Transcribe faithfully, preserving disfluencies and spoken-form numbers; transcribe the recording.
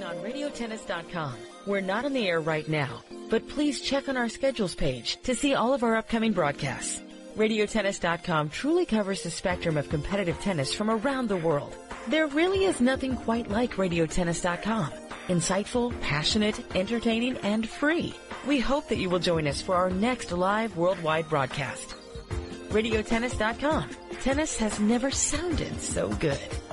on radio tennis dot com. We're not on the air right now, but please check on our schedules page to see all of our upcoming broadcasts. radio tennis dot com truly covers the spectrum of competitive tennis from around the world. There really is nothing quite like radio tennis dot com. Insightful, passionate, entertaining, and free. We hope that you will join us for our next live worldwide broadcast. radio tennis dot com. Tennis has never sounded so good.